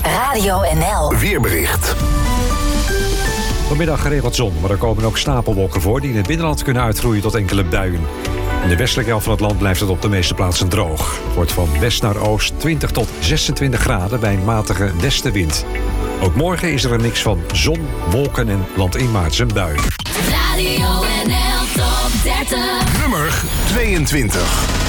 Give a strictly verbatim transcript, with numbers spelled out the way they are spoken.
Radio N L. Weerbericht. Vanmiddag geregeld zon, maar er komen ook stapelwolken voor die in het binnenland kunnen uitgroeien tot enkele buien. In de westelijke helft van het land blijft het op de meeste plaatsen droog. Het wordt van west naar oost twintig tot zesentwintig graden bij een matige westenwind. Ook morgen is er een mix van zon, wolken en landinwaarts een bui. Radio N L Top dertig. Nummer tweeëntwintig.